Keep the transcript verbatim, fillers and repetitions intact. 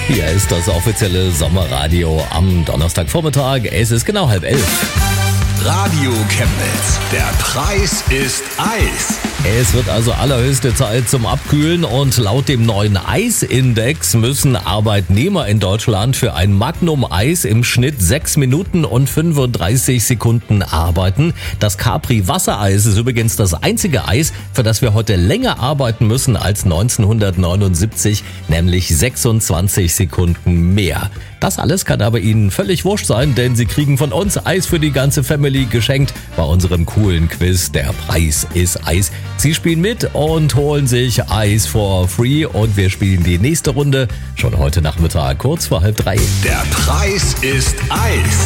Hier ist das offizielle Sommerradio am Donnerstagvormittag. Es ist genau halb elf. Radio Chemnitz. Der Preis ist Eis. Es wird also allerhöchste Zeit zum Abkühlen und laut dem neuen Eisindex müssen Arbeitnehmer in Deutschland für ein Magnum-Eis im Schnitt sechs Minuten und fünfunddreißig Sekunden arbeiten. Das Capri-Wassereis ist übrigens das einzige Eis, für das wir heute länger arbeiten müssen als neunzehnhundertneunundsiebzig, nämlich sechsundzwanzig Sekunden mehr. Das alles kann aber Ihnen völlig wurscht sein, denn Sie kriegen von uns Eis für die ganze Family geschenkt bei unserem coolen Quiz. Der Preis ist Eis. Sie spielen mit und holen sich Eis for free und wir spielen die nächste Runde schon heute Nachmittag kurz vor halb drei. Der Preis ist Eis.